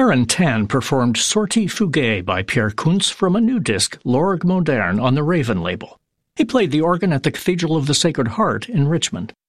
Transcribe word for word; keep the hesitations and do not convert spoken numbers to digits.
Aaron Tan performed Sortie Fugae by Pierre Kuntz from a new disc, L'Orgue Moderne, on the Raven label. He played the organ at the Cathedral of the Sacred Heart in Richmond.